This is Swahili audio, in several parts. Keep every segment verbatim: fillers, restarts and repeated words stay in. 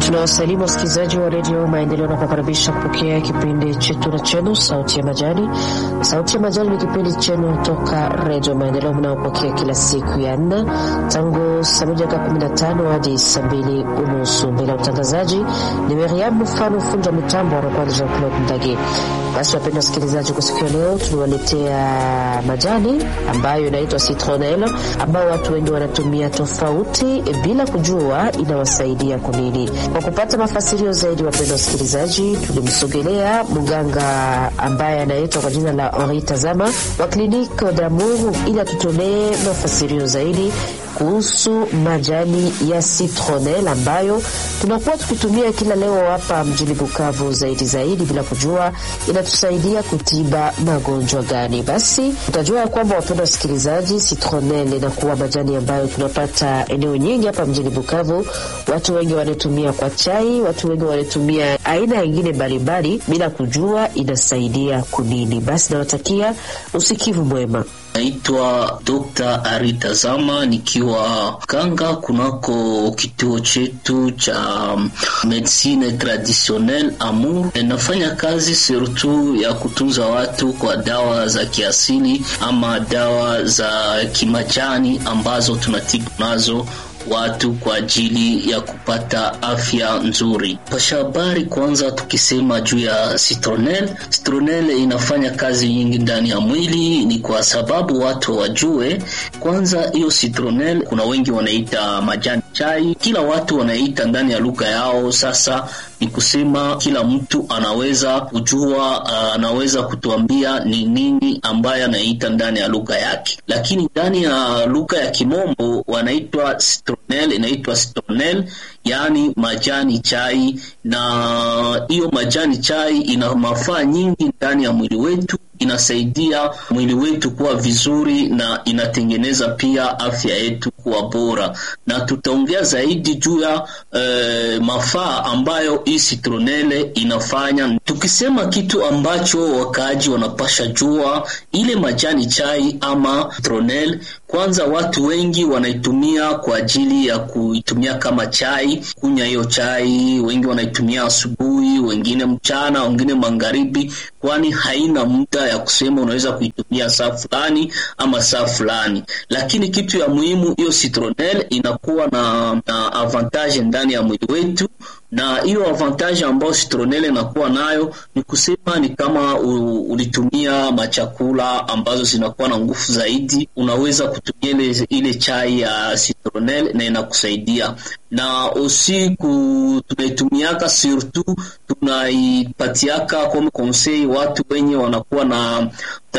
Tunawasalimu wasikilizaji wa redio Maendeleo na kukaribisha kupokea kipindi chetu na chenu Sauti ya Majani. Sauti ya Majani ni kipindi chenu toka redio Maendeleo mnaopokea kila siku ya nne tangu saa moja ka kumi na tano hadi saa mbili unusu. Mbele ya utangazaji ni Miriam Mfano, fundi wa mitambo wa Rwanda Jean-Claude Ndage. Basi wapenda wasikilizaji, kwa siku ya leo tunawaletea majani ambayo inaitwa citronelle, ambao watu wengi wanatumia tofauti bila kujua inawasaidia kwa nini. Kwa kupata mafasirio zaidi, wapenda wasikilizaji, tulimsogelea mganga ambaye anaitwa kwa jina la Henri Tazama wa Clinique d'Amour ili atutolee mafasirio zaidi kuhusu majani ya citronelle ambayo tunakuwa tukitumia kila leo hapa mjini Bukavu zaidi zaidi bila kujua inatusaidia kutiba magonjwa gani. Basi utajua kwamba wapenda wasikilizaji, citronelle inakuwa majani ambayo tunapata eneo nyingi hapa mjini Bukavu. Watu wengi wanatumia kwa chai, watu wengi wanatumia aina nyingine mbalimbali bila kujua inasaidia kunini. Basi nawatakia usikivu mwema. Naitwa Doctor Henri Tazama, nikiwa kanga kunako kituo chetu cha medicine traditionnelle Amour. Nafanya kazi surtout ya kutunza watu kwa dawa za kiasili ama dawa za kimajani ambazo tunatibu nazo watu kwa ajili ya kupata afya nzuri. Pasha habari kwanza tukisema juu ya citronelle. Citronelle inafanya kazi nyingi ndani ya mwili, ni kwa sababu watu wajue kwanza hiyo citronelle kuna wengi wanaita majani chai, kila watu wanaita ndani ya lugha yao. Sasa ni kusema kila mtu anaweza kujua, uh, anaweza kutuambia ni nini ambaye anaita ndani ya lugha yake. Lakini ndani ya lugha ya Kimombo wanaitwa citronelle, inaitwa citronelle, yani majani chai, na hiyo majani chai ina mafaa nyingi ndani ya mwili wetu. Inasaidia mwili wetu kuwa vizuri na inatengeneza pia afya yetu kuwa bora, na tutaongea zaidi juu ya e, mafaa ambayo hii citronelle inafanya. Tukisema kitu ambacho wakaaji wanapasha jua, ile majani chai ama citronelle, kwanza watu wengi wanaitumia kwa ajili ya kuitumia kama chai, kunywa hiyo chai. Wengi wanaitumia asubuhi, wengine mchana, wengine magharibi, kwani haina muda ya kusema unaweza kuitumia saa fulani ama saa fulani. Lakini kitu ya muhimu, hiyo citronelle inakuwa na, na avantage ndani ya mwili wetu, na hiyo avantage ambayo citronelle inakuwa nayo ni kusema ni kama u, ulitumia machakula ambazo zinakuwa na nguvu zaidi, unaweza kutumia ile, ile chai ya citronelle na inakusaidia. Na usiku tunaitumiaka surtout tunaipatiaka kwa conseil watu wenye wanakuwa na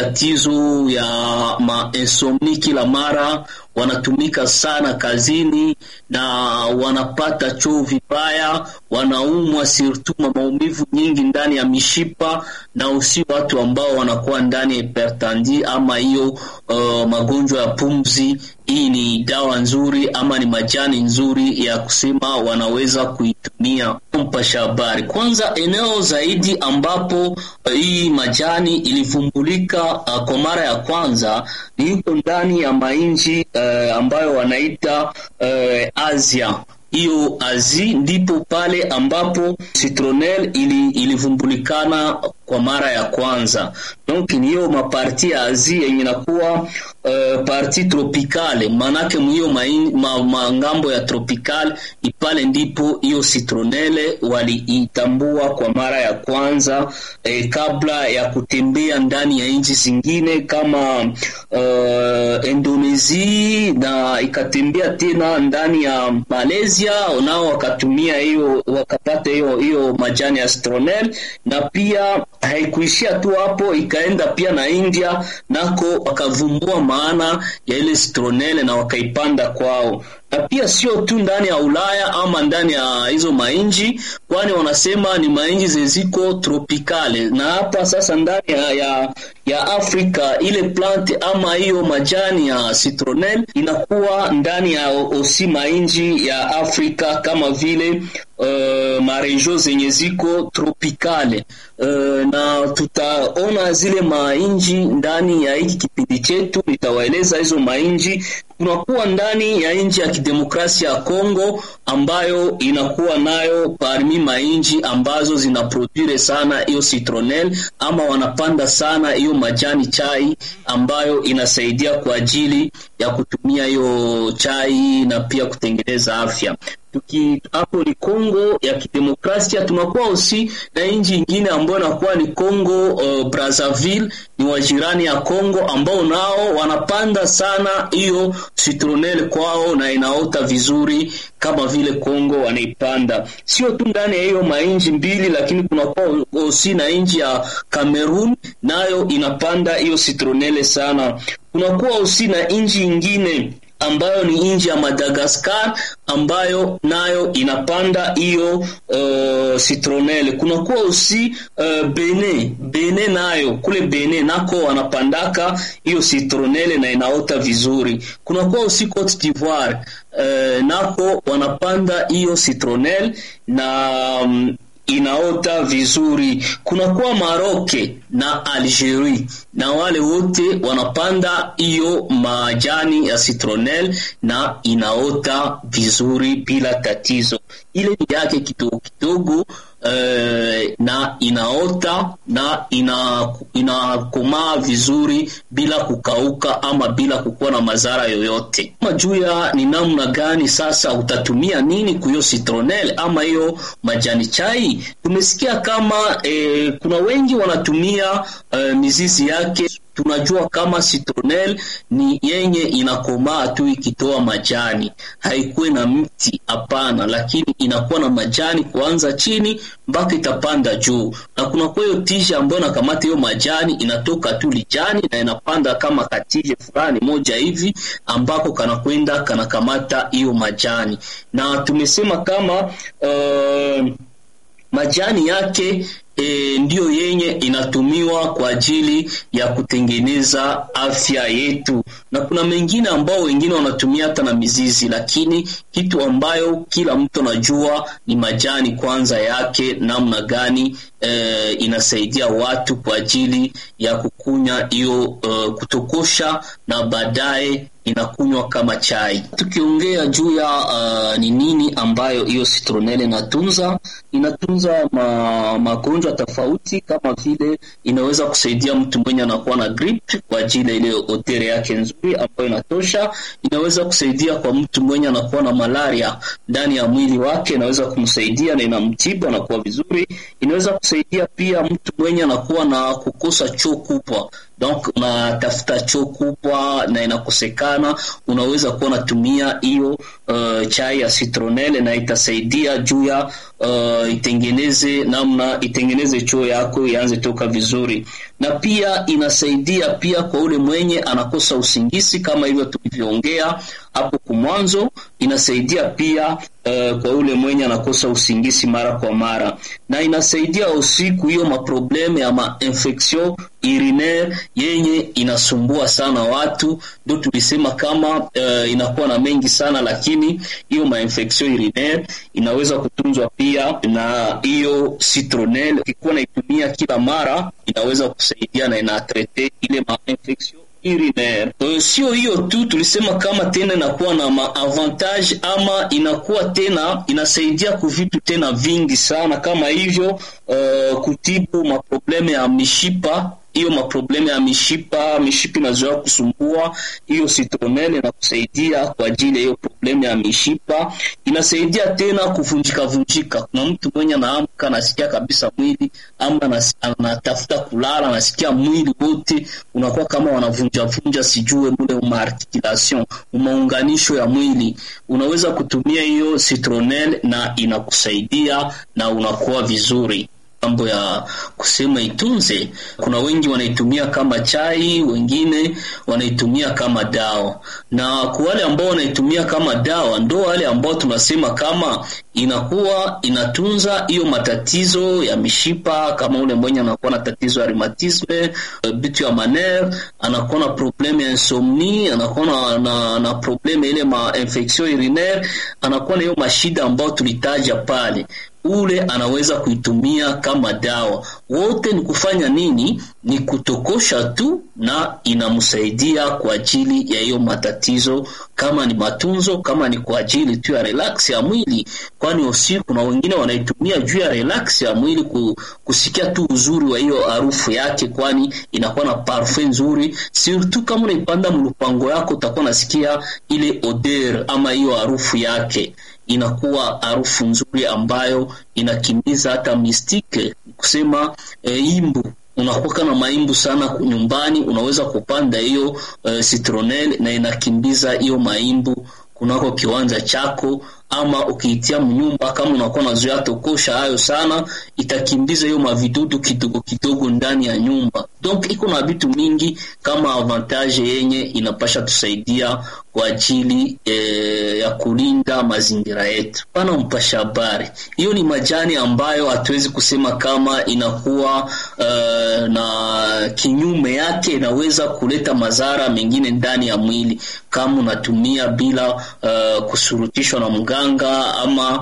tatizo ya ma insomnie kila mara, wanatumika sana kazini na wanapata choo vibaya, wanaumwa surtout maumivu nyingi ndani ya mishipa, na usi watu ambao wanakuwa ndani ya hypertension ama hiyo uh, magonjwa ya pumzi. Hii ni dawa nzuri ama ni majani nzuri ya kusema wanaweza kuitumia. Mpasha habari kwanza, eneo zaidi ambapo uh, hii majani ilivumbulika uh, kwa mara ya kwanza ni huko ndani ya mainchi uh, ambayo wanaita uh, Asia. Hiyo Azi ndipo pale ambapo citronelle ili ilivumbulikana kwa mara ya kwanza. Donc ni hiyo maparti ya Azi yenye inakuwa uh, parti tropicale, manake mhiyo ma, ma, ngambo ya tropical ipale ndipo hiyo citronelle waliitambua kwa mara ya kwanza, eh, kabla ya kutembea ndani ya nchi zingine kama uh, Indonesia, na ikatembea tena ndani ya Malaysia, nao wakatumia hiyo, wakapata hiyo hiyo majani ya citronelle. Na pia haikuishia tu hapo, ikaenda pia na India, nako wakavumbua maana ya ile citronelle na wakaipanda kwao. Na pia sio tu ndani ya Ulaya ama ndani ya hizo mainji, kwani wanasema ni mainji zeziko tropicale. Na hapa sasa ndani ya, ya, ya Afrika ile plante ama hiyo majani ya citronelle inakuwa ndani ya osi mainji ya Afrika kama vile uh, marejo zenye ziko tropicale. Uh, na tutaona zile mainji ndani ya hiki kipindi chetu, nitawaeleza hizo mainji tunakuwa ndani ya nchi ya kidemokrasia ya Kongo ambayo inakuwa nayo parmi mainchi ambazo zinaproduce sana hiyo citronelle ama wanapanda sana hiyo majani chai ambayo inasaidia kwa ajili ya kutumia hiyo chai na pia kutengeneza afya. Tuki hapo ni Kongo ya kidemokrasia, tunakuwa usi na nchi nyingine ambayo inakuwa ni Kongo uh, Brazzaville, ni wajirani ya Kongo ambao nao wanapanda sana hiyo citronelle kwao na inaota vizuri kama vile Kongo wanaipanda. Sio tu ndani ya hiyo mainchi mbili, lakini kunakuwa usi na nchi ya Cameroon nayo inapanda hiyo citronelle sana. Kunakuwa usi na nchi nyingine ambayo ni nchi ya Madagascar ambayo nayo inapanda hiyo uh, citronelle. Kunakuwa usi uh, Benin, Benin nayo kule Benin nako wanapandaka hiyo citronelle na inaota vizuri. Kunakuwa usi Cote d'Ivoire uh, nako wanapanda hiyo citronelle na um, inaota vizuri. Kunakuwa Maroc na Algeria na wale wote wanapanda hiyo majani ya citronelle na inaota vizuri bila tatizo. Ile ni yake kidogo kidogo Uh, na inaota na ina inakomaa vizuri bila kukauka ama bila kukuwa na madhara yoyote. Majua ni namna gani sasa utatumia nini kuyo citronelle ama hiyo majani chai? Tumesikia kama eh, kuna wengi wanatumia eh, mizizi yake. Tunajua kama citronelle ni yenye inakomaa tu ikitoa majani, haikuwe na mti, hapana, lakini inakuwa na majani kuanza chini mpaka itapanda juu. Na kuna kwa hiyo tija ambayo nakamata hiyo majani inatoka tu lijani na inapanda kama katije fulani moja hivi ambako kanakwenda kanakamata hiyo majani. Na tumesema kama uh, majani yake E, ndio yenye inatumiwa kwa ajili ya kutengeneza afya yetu. Na kuna mengine ambao wengine wanatumia hata na mizizi, lakini kitu ambayo kila mtu anajua ni majani kwanza yake namna gani e, inasaidia watu kwa ajili ya kukunya hiyo uh, kutokosha na baadaye inakunywa kama chai. Tukiongea juu ya uh, ni nini ambayo hiyo citronelle inatunza, inatunza ma, magonjwa tofauti kama vile inaweza kusaidia mtu mwenye anakuwa na grip kwa ajili ile odere yake nzuri ambayo inatosha. Inaweza kusaidia kwa mtu mwenye anakuwa na malaria ndani ya mwili wake, inaweza kumsaidia na inamtibu anakuwa vizuri. Inaweza kusaidia pia mtu mwenye anakuwa na kukosa choo kubwa, donc unatafuta choo kubwa na inakosekana, unaweza kuwa natumia hiyo uh, chai ya citronelle na itasaidia juu ya uh, itengeneze namna itengeneze choo yako ianze toka vizuri. Na pia inasaidia pia kwa ule mwenye anakosa usingizi kama hivyo tulivyoongea hapo kumwanzo. Inasaidia pia uh, kwa ule mwenye anakosa usingizi mara kwa mara, na inasaidia usiku hiyo maprobleme ya ma infection urinaire yenye inasumbua sana watu. Ndio tulisema kama uh, inakuwa na mengi sana, lakini hiyo ma infection urinaire inaweza kutunzwa pia na hiyo citronelle. Ukikuwa naitumia kila mara inaweza kusaidia na inatrete ile ma infection urinaire. Uh, sio hiyo tu, tulisema kama tena inakuwa na ma avantage ama inakuwa tena inasaidia kuvitu tena vingi sana kama hivyo uh, kutibu maprobleme ya mishipa. Hiyo maprobleme ya mishipa, mishipi inazoea kusumbua, hiyo citronelle na kusaidia kwa ajili hiyo probleme ya mishipa. Inasaidia tena kuvunjika vunjika. Kuna mtu mwenye anaamka anasikia kabisa mwili ama anatafuta kulala anasikia mwili wote unakuwa kama wanavunja vunja, sijue mule articulation, umaunganisho ya mwili. Unaweza kutumia hiyo citronelle na inakusaidia na unakuwa vizuri. Mambo ya kusema itunze, kuna wengi wanaitumia kama chai, wengine wanaitumia kama dawa. Na kwa wale ambao wanaitumia kama dawa ndo wale ambao tunasema kama inakuwa inatunza hiyo matatizo ya mishipa, kama ule mwenye anakuwa na tatizo ya rheumatisme, bitu ya maner, anakuwa na probleme ya insomnie, anakuwa na, na, na probleme ile ma infection urinaire, anakuwa na hiyo mashida ambao tulitaja pale. ule anaweza kuitumia kama dawa. Wote ni kufanya nini? Ni kutokosha tu, na inamsaidia kwa ajili ya hiyo matatizo, kama ni matunzo, kama ni kwa ajili tu ya relax ya mwili. Kwani usiku na wengine wanaitumia juu ya relax ya mwili, kusikia tu uzuri wa hiyo harufu yake, kwani inakuwa na parfum nzuri. Surtout kama unaipanda mlupango yako, utakuwa nasikia ile odeur ama hiyo harufu yake, inakuwa harufu nzuri ambayo inakimbiza hata mistike. Kusema e, imbu, unakuwa kana maimbu sana nyumbani, unaweza kupanda hiyo e, citronelle na inakimbiza hiyo maimbu kunako kiwanja chako, ama ukiitia mnyumba kama unakuwa nazoea tokosha hayo sana, itakimbiza hiyo mavidudu kidogo kidogo ndani ya nyumba. Donc iko na vitu mingi kama avantage yenye inapasha tusaidia kwa ajili e, ya kulinda mazingira yetu. Pana mpasha habari, hiyo ni majani ambayo hatuwezi kusema kama inakuwa uh, na kinyume yake, inaweza kuleta madhara mengine ndani ya mwili kama unatumia bila uh, kusurutishwa na mganga, ama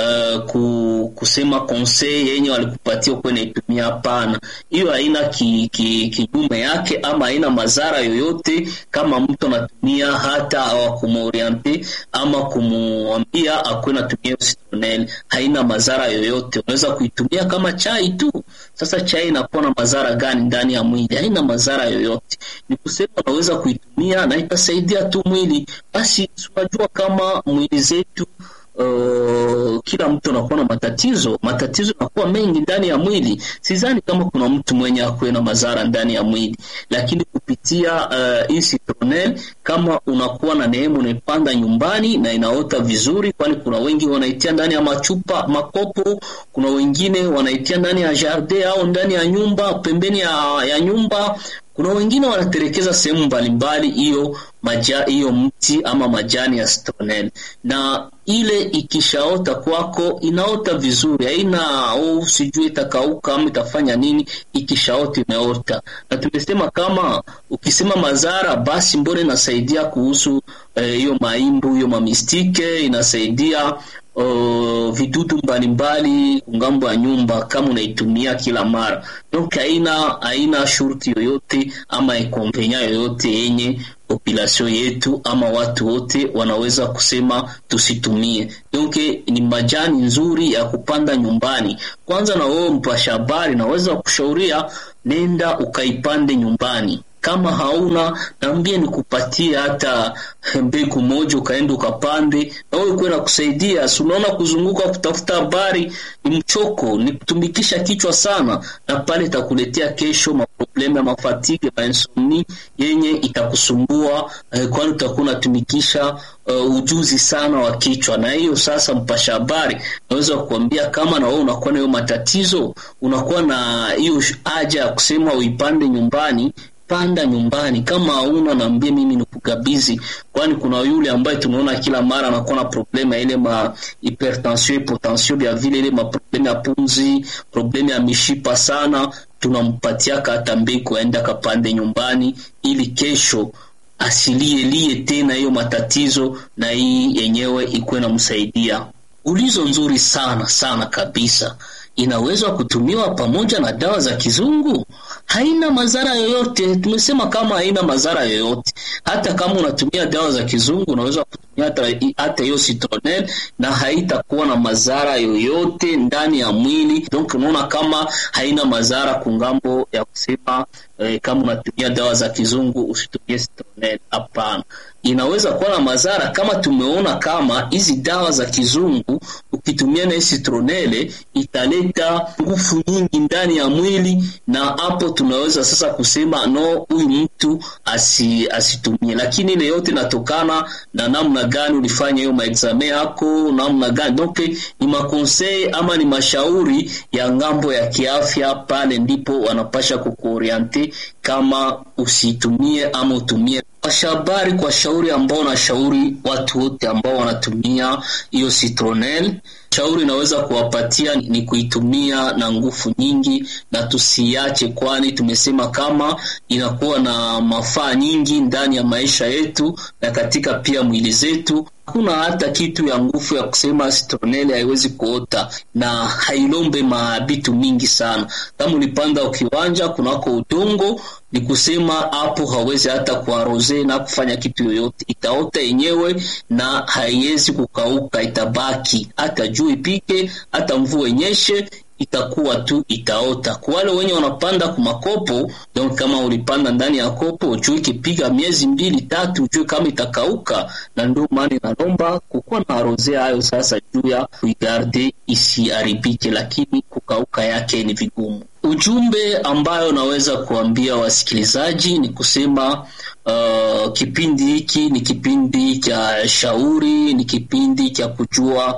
uh, kusema conseil yenye walikupatia kwenye itumia. Hapana, hiyo haina ki, ki, kinyume yake ama haina madhara yoyote kama mtu anatumia, hata hawakumoriente ama kumwambia akwe natumia citronelle, haina madhara yoyote. Unaweza kuitumia kama chai tu. Sasa chai inakuwa na madhara gani ndani ya mwili? Haina madhara yoyote. Ni kusema unaweza kuitumia na itasaidia tu mwili. Basi tunajua kama mwili zetu Uh, kila mtu anakuwa na matatizo, matatizo yanakuwa mengi ndani ya mwili. Sidhani kama kuna mtu mwenye akwe na madhara ndani ya mwili, lakini kupitia hii uh, citronelle, kama unakuwa na neema, unaipanda nyumbani na inaota vizuri, kwani kuna wengi wanaitia ndani ya machupa, makopo, kuna wengine wanaitia ndani ya jardin au ndani ya nyumba, pembeni ya, ya nyumba. Kuna wengine wanaterekeza sehemu mbalimbali hiyo maja hiyo mti ama majani ya citronelle, na ile ikishaota kwako inaota vizuri, haina au oh, sijui itakauka ama itafanya nini. Ikishaota imeota, na tumesema kama ukisema madhara, basi mbona inasaidia kuhusu hiyo eh, maimbu, hiyo mamistike, inasaidia Uh, vidudu mbalimbali kungambo ya nyumba kama unaitumia kila mara. Donc haina haina shurti yoyote ama ikompenya yoyote yenye population yetu ama watu wote wanaweza kusema tusitumie. Donc ni majani nzuri ya kupanda nyumbani. Kwanza na wewe mpasha habari, naweza kushauria nenda ukaipande nyumbani. Kama hauna, naambia nikupatie hata mbegu moja ukaenda ukapande, na wewe kwenda kusaidia. Unaona, kuzunguka kutafuta habari ni mchoko, ni kutumikisha kichwa sana, na pale itakuletea kesho maproblema, mafatigue, insomnia yenye itakusumbua, eh, kwani utakuwa unatumikisha uh, ujuzi sana wa kichwa. Na hiyo sasa, mpasha habari, naweza kukuambia kama na wewe unakuwa na hiyo matatizo, unakuwa na hiyo haja ya kusema uipande nyumbani, panda nyumbani. Kama hauna, naambia mimi nikugabizi, kwani kuna yule ambaye tunaona kila mara anakuwa na problema ile ma hypertension, hypotension ya vile ile ma problema ya pumzi, problema ya mishipa sana, tunampatia hata mbegu aenda kapande nyumbani, ili kesho asilie lie tena hiyo matatizo, na hii yenyewe ikuwe na msaidia. Ulizo nzuri sana sana kabisa. Inaweza kutumiwa pamoja na dawa za kizungu, haina madhara yoyote. Tumesema kama haina madhara yoyote. Hata kama unatumia dawa za kizungu, unaweza kutumia hata hata hiyo citronelle na haitakuwa na madhara yoyote ndani ya mwili. Donc unaona kama haina madhara kungambo ya kusema eh, kama unatumia dawa za kizungu usitumie citronelle. Hapana, inaweza kuwa na madhara kama tumeona kama hizi dawa za kizungu ukitumia na citronelle italeta nguvu nyingi ndani ya mwili, na hapo tunaweza sasa kusema no, huyu mtu asi asitumie. Lakini ile yote natokana na namna gani ulifanya hiyo maexame yako, namna gani. Donc ni makonseil ama ni mashauri ya ngambo ya kiafya, pale ndipo wanapasha kukuoriente kama usitumie ama utumie. Kwa shabari, kwa shauri ambao na shauri watu wote ambao wanatumia hiyo citronelle, shauri naweza kuwapatia ni kuitumia na nguvu nyingi na tusiache, kwani tumesema kama inakuwa na mafaa nyingi ndani ya maisha yetu na katika pia mwili zetu. Hakuna hata kitu ya nguvu ya kusema citronelle haiwezi kuota na hailombe mabitu mingi sana. Kama ulipanda ukiwanja kunako udongo, ni kusema hapo hawezi hata kuarose na kufanya kitu yoyote, itaota yenyewe na haiwezi kukauka, itabaki hata juu ipike, hata mvua inyeshe, itakuwa tu itaota. Kwa wale wenye wanapanda kumakopo, donc kama ulipanda ndani ya kopo, ujue kipiga miezi mbili tatu, ujue kama itakauka, na ndio maana inaomba kukuwa na arose hayo sasa juu ya kuigarde isiharibike, lakini kukauka yake ni vigumu. Ujumbe ambayo naweza kuambia wasikilizaji ni kusema uh, kipindi hiki ni kipindi cha shauri, ni kipindi cha kujua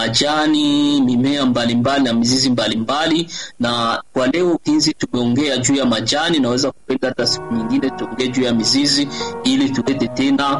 majani, mimea mbalimbali na mizizi mbalimbali. Na kwa leo kinzi tumeongea juu ya majani, naweza kupenda hata siku nyingine tuongee juu ya mizizi ili tulete tena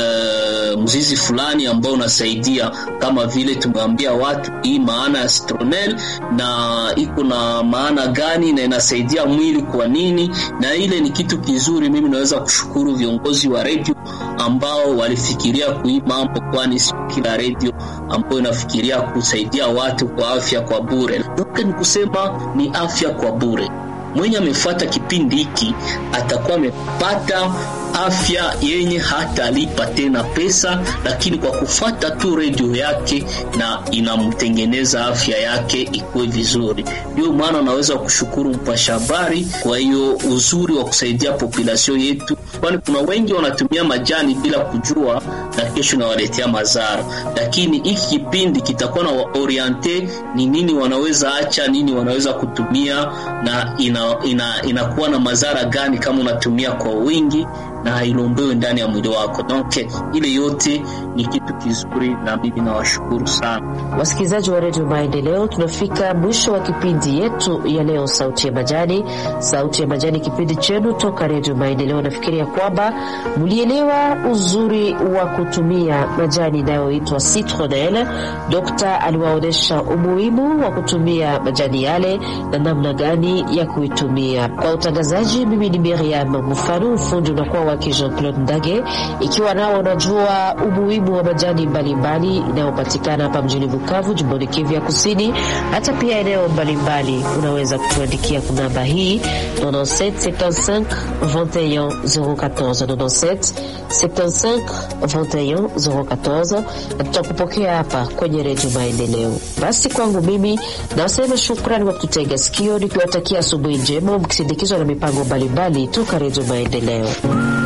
uh, mzizi fulani ambao unasaidia, kama vile tumeambia watu hii maana ya citronelle na iko na maana gani na inasaidia mwili kwa nini, na ile ni kitu kizuri. Mimi naweza kushukuru viongozi wa radio ambao walifikiria kui mambo, kwani si kila radio ambayo inafikiria kusaidia watu kwa afya kwa bure. Ndio ni kusema ni afya kwa bure. Mwenye amefuata kipindi hiki atakuwa amepata afya yenye hata lipa tena pesa, lakini kwa kufuata tu radio yake na inamtengeneza afya yake ikuwe vizuri. Ndio maana naweza kushukuru mpasha habari kwa hiyo uzuri wa kusaidia population yetu, kwani kuna wengi wanatumia majani bila kujua na kesho na waletea madhara. Lakini hiki kipindi kitakuwa na oriente ni nini wanaweza acha, nini wanaweza kutumia, na ina, ina, inakuwa na madhara gani kama unatumia kwa wingi na hailombewe ndani ya mwili wako. Donc ile yote ni kitu kizuri na mimi nawashukuru sana. Wasikilizaji wa Radio Maendeleo, tunafika mwisho wa kipindi yetu ya leo, Sauti ya Majani. Sauti ya Majani, kipindi chenu toka Radio Maendeleo. Nafikiria kwamba mlielewa uzuri wa kutumia majani inayoitwa citronelle. Dokta aliwaonesha umuhimu wa kutumia majani yale na namna gani ya kuitumia. Kwa utangazaji, mimi ni Miriam Mufano, ufundi unakuwa wake Jean-Claude Ndage. Ikiwa nao unajua umuhimu wa majani mbalimbali inayopatikana hapa mjini Bukavu, jimboni Kivu ya Kusini, hata pia eneo mbalimbali, unaweza kutuandikia kuna namba hii nine sept sept cinq vingt et un zéro quatorze nine sept sept cinq vingt et un zéro quatorze, na tutakupokea hapa kwenye Radio Maendeleo. Basi kwangu mimi nasema shukrani kwa kutega sikio, nikiwatakia asubuhi njema mkisindikizwa na mipango mbalimbali toka Radio Maendeleo.